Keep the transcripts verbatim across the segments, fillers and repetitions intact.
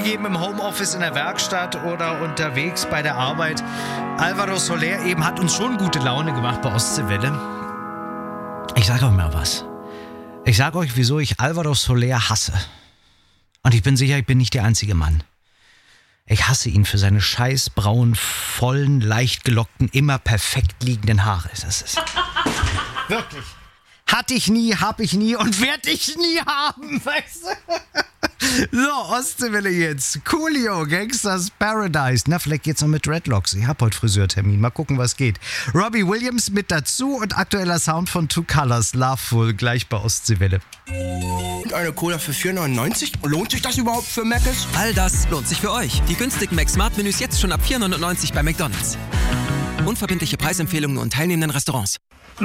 zugegeben im Homeoffice, in der Werkstatt oder unterwegs bei der Arbeit. Alvaro Soler eben hat uns schon gute Laune gemacht bei Ostseewelle. Ich sage euch mal was. Ich sage euch, wieso ich Alvaro Soler hasse. Und ich bin sicher, ich bin nicht der einzige Mann. Ich hasse ihn für seine scheiß braunen, vollen, leicht gelockten, immer perfekt liegenden Haare. Das ist wirklich. Hatte ich nie, hab ich nie und werde ich nie haben, weißt du? So, Ostseewelle jetzt. Coolio, Gangsters Paradise. Na, vielleicht geht's noch mit Dreadlocks. Ich hab heute Friseurtermin. Mal gucken, was geht. Robbie Williams mit dazu und aktueller Sound von Two Colors. Loveful, gleich bei Ostseewelle. Eine Cola für vier neunundneunzig? Lohnt sich das überhaupt für Mc's? All das lohnt sich für euch. Die günstigen McSmart-Menüs jetzt schon ab vier neunundneunzig bei McDonald's. Unverbindliche Preisempfehlungen nur in teilnehmenden Restaurants.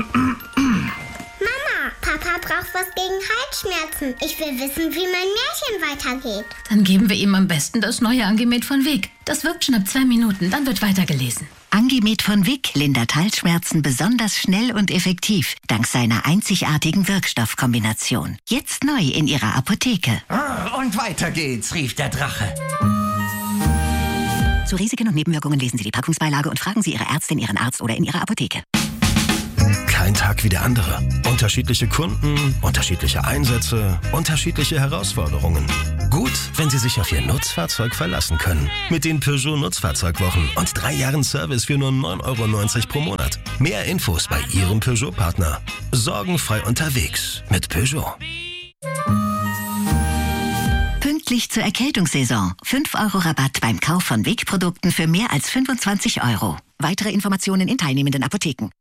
Papa braucht was gegen Halsschmerzen. Ich will wissen, wie mein Märchen weitergeht. Dann geben wir ihm am besten das neue Angemet von Vic. Das wirkt schon ab zwei Minuten, dann wird weitergelesen. Angemet von Vic lindert Halsschmerzen besonders schnell und effektiv, dank seiner einzigartigen Wirkstoffkombination. Jetzt neu in Ihrer Apotheke. Und weiter geht's, rief der Drache. Zu Risiken und Nebenwirkungen lesen Sie die Packungsbeilage und fragen Sie Ihre Ärztin, Ihren Arzt oder in Ihrer Apotheke. Kein Tag wie der andere. Unterschiedliche Kunden, unterschiedliche Einsätze, unterschiedliche Herausforderungen. Gut, wenn Sie sich auf Ihr Nutzfahrzeug verlassen können. Mit den Peugeot Nutzfahrzeugwochen und drei Jahren Service für nur neun Euro neunzig pro Monat. Mehr Infos bei Ihrem Peugeot-Partner. Sorgenfrei unterwegs mit Peugeot. Pünktlich zur Erkältungssaison. fünf Euro Rabatt beim Kauf von Vic-Produkten für mehr als fünfundzwanzig Euro. Weitere Informationen in teilnehmenden Apotheken.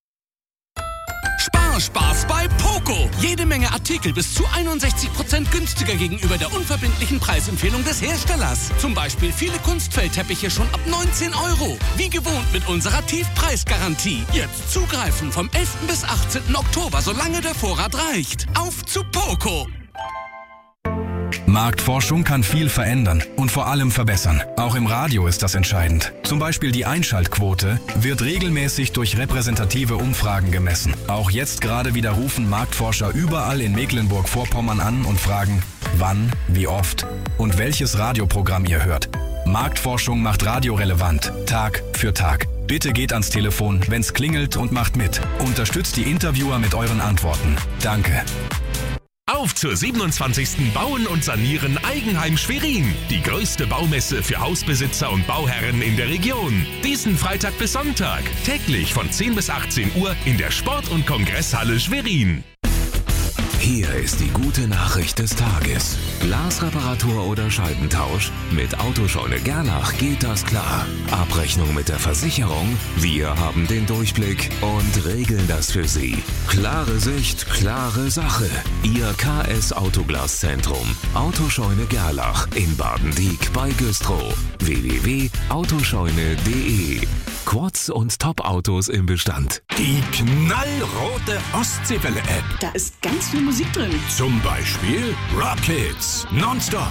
Spaß bei Poco. Jede Menge Artikel bis zu einundsechzig Prozent günstiger gegenüber der unverbindlichen Preisempfehlung des Herstellers. Zum Beispiel viele Kunstfellteppiche schon ab neunzehn Euro. Wie gewohnt mit unserer Tiefpreisgarantie. Jetzt zugreifen vom elften bis achtzehnten Oktober, solange der Vorrat reicht. Auf zu Poco. Marktforschung kann viel verändern und vor allem verbessern. Auch im Radio ist das entscheidend. Zum Beispiel die Einschaltquote wird regelmäßig durch repräsentative Umfragen gemessen. Auch jetzt gerade wieder rufen Marktforscher überall in Mecklenburg-Vorpommern an und fragen, wann, wie oft und welches Radioprogramm ihr hört. Marktforschung macht Radio relevant, Tag für Tag. Bitte geht ans Telefon, wenn's klingelt und macht mit. Unterstützt die Interviewer mit euren Antworten. Danke. Auf zur siebenundzwanzigsten Bauen und Sanieren Eigenheim Schwerin. Die größte Baumesse für Hausbesitzer und Bauherren in der Region. Diesen Freitag bis Sonntag. Täglich von zehn bis achtzehn Uhr in der Sport- und Kongresshalle Schwerin. Hier ist die gute Nachricht des Tages. Glasreparatur oder Scheibentausch? Mit Autoscheune Gerlach geht das klar. Abrechnung mit der Versicherung? Wir haben den Durchblick und regeln das für Sie. Klare Sicht, klare Sache. Ihr K S Autoglaszentrum. Autoscheune Gerlach in Baden-Dieck bei Güstrow. w w w punkt autoscheune punkt de. Quads und Top-Autos im Bestand. Die knallrote Ostseewelle-App. Da ist ganz viel Musik drin. Zum Beispiel Rockets, Nonstop.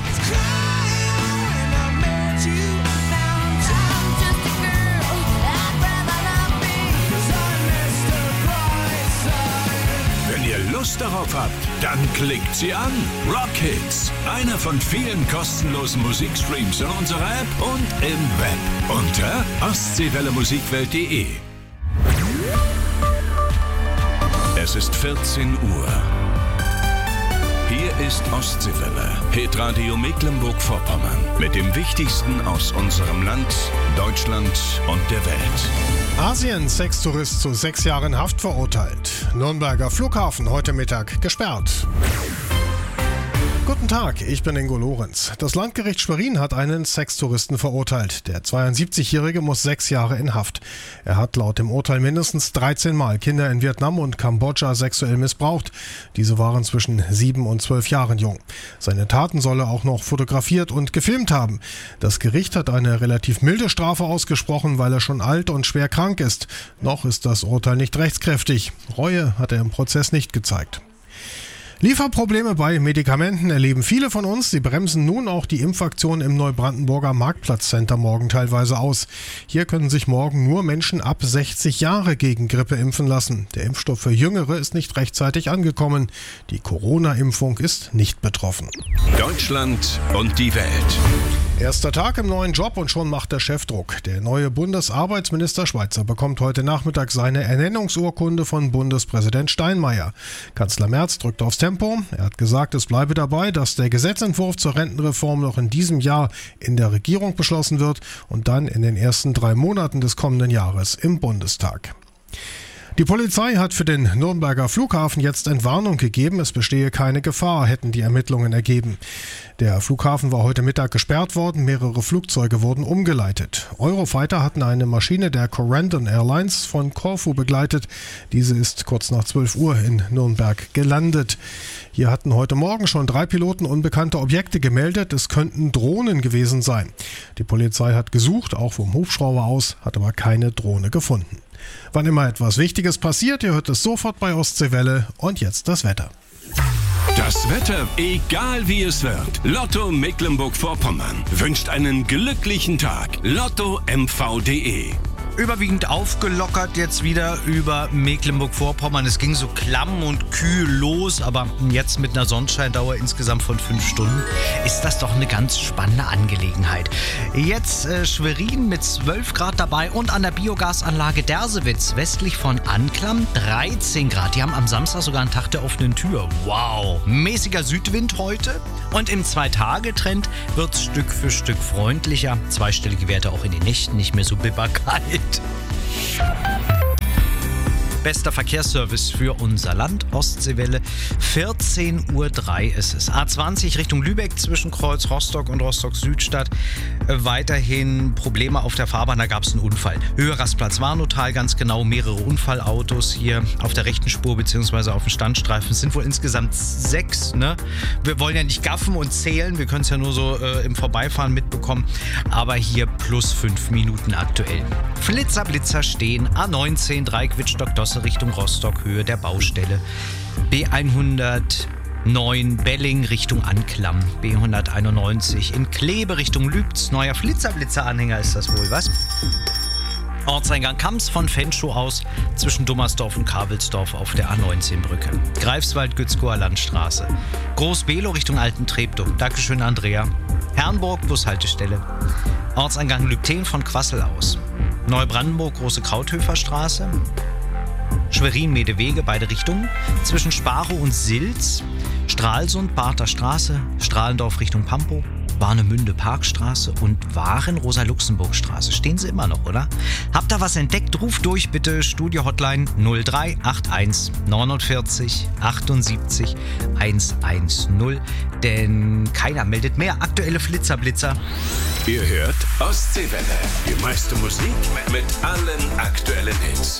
Wenn ihr Lust darauf habt, dann klickt sie an. Rockets, einer von vielen kostenlosen Musikstreams in unserer App und im Web unter ostseewelle musikwelt punkt de. Es ist vierzehn Uhr. Hier ist Ostseewelle, Hitradio Mecklenburg-Vorpommern. Mit dem Wichtigsten aus unserem Land, Deutschland und der Welt. Asien-Sextourist zu sechs Jahren Haft verurteilt. Nürnberger Flughafen heute Mittag gesperrt. Guten Tag, ich bin Ingo Lorenz. Das Landgericht Schwerin hat einen Sextouristen verurteilt. Der zweiundsiebzigjährige muss sechs Jahre in Haft. Er hat laut dem Urteil mindestens dreizehn Mal Kinder in Vietnam und Kambodscha sexuell missbraucht. Diese waren zwischen sieben und zwölf Jahren jung. Seine Taten soll er auch noch fotografiert und gefilmt haben. Das Gericht hat eine relativ milde Strafe ausgesprochen, weil er schon alt und schwer krank ist. Noch ist das Urteil nicht rechtskräftig. Reue hat er im Prozess nicht gezeigt. Lieferprobleme bei Medikamenten erleben viele von uns. Sie bremsen nun auch die Impfaktion im Neubrandenburger Marktplatzcenter morgen teilweise aus. Hier können sich morgen nur Menschen ab sechzig Jahre gegen Grippe impfen lassen. Der Impfstoff für Jüngere ist nicht rechtzeitig angekommen. Die Corona-Impfung ist nicht betroffen. Deutschland und die Welt. Erster Tag im neuen Job und schon macht der Chef Druck. Der neue Bundesarbeitsminister Schweizer bekommt heute Nachmittag seine Ernennungsurkunde von Bundespräsident Steinmeier. Kanzler Merz drückt aufs Tempo. Er hat gesagt, es bleibe dabei, dass der Gesetzentwurf zur Rentenreform noch in diesem Jahr in der Regierung beschlossen wird und dann in den ersten drei Monaten des kommenden Jahres im Bundestag. Die Polizei hat für den Nürnberger Flughafen jetzt Entwarnung gegeben. Es bestehe keine Gefahr, hätten die Ermittlungen ergeben. Der Flughafen war heute Mittag gesperrt worden. Mehrere Flugzeuge wurden umgeleitet. Eurofighter hatten eine Maschine der Corendon Airlines von Korfu begleitet. Diese ist kurz nach zwölf Uhr in Nürnberg gelandet. Hier hatten heute Morgen schon drei Piloten unbekannte Objekte gemeldet. Es könnten Drohnen gewesen sein. Die Polizei hat gesucht, auch vom Hubschrauber aus, hat aber keine Drohne gefunden. Wann immer etwas Wichtiges passiert, ihr hört es sofort bei Ostseewelle. Und jetzt das Wetter. Das Wetter, egal wie es wird. Lotto Mecklenburg-Vorpommern wünscht einen glücklichen Tag. Lotto M V punkt de. Überwiegend aufgelockert jetzt wieder über Mecklenburg-Vorpommern. Es ging so klamm und kühl los, aber jetzt mit einer Sonnenscheindauer insgesamt von fünf Stunden ist das doch eine ganz spannende Angelegenheit. Jetzt äh, Schwerin mit zwölf Grad dabei und an der Biogasanlage Dersewitz westlich von Anklam dreizehn Grad. Die haben am Samstag sogar einen Tag der offenen Tür. Wow! Mäßiger Südwind heute und im Zwei-Tage-Trend wird es Stück für Stück freundlicher. Zweistellige Werte auch in den Nächten, nicht mehr so bibberkalt. Bester Verkehrsservice für unser Land, Ostseewelle, vierzehn Uhr drei ist es. A zwanzig Richtung Lübeck zwischen Kreuz Rostock und Rostock-Südstadt. Äh, weiterhin Probleme auf der Fahrbahn, da gab es einen Unfall. Höhe Rastplatz Warnotal, ganz genau, mehrere Unfallautos hier auf der rechten Spur bzw. auf dem Standstreifen. Es sind wohl insgesamt sechs, ne? Wir wollen ja nicht gaffen und zählen, wir können es ja nur so äh, im Vorbeifahren mitbekommen. Aber hier plus fünf Minuten aktuell. Flitzer, Blitzer stehen, A neunzehn, Dreieck Wittstock-Dosse Richtung Rostock, Höhe der Baustelle. B hundertneun Belling Richtung Anklam. B hunderteinundneunzig in Kleve Richtung Lübz. Neuer Flitzer-Blitzer-Anhänger ist das wohl, was? Ortseingang Kamps von Fenschow aus zwischen Dummersdorf und Kavelsdorf auf der A neunzehn Brücke. Greifswald, Gützkower Landstraße. Groß-Below Richtung Alten-Treptow. Dankeschön, Andrea. Herrnburg, Bushaltestelle. Ortseingang Lübten von Quassel aus. Neubrandenburg, Große Krauthöfer Straße. Schwerin-Medewege, beide Richtungen. Zwischen Sparow und Silz. Stralsund, Barther Straße. Strahlendorf Richtung Pampow. Warnemünde Parkstraße und Waren Rosa-Luxemburg-Straße. Stehen Sie immer noch, oder? Habt ihr was entdeckt? Ruft durch bitte. Studio-Hotline null drei acht eins neunundvierzig achtundsiebzig hundertzehn. Denn keiner meldet mehr aktuelle Flitzer-Blitzer. Ihr hört Ostseewelle. Die meiste Musik mit allen aktuellen Hits.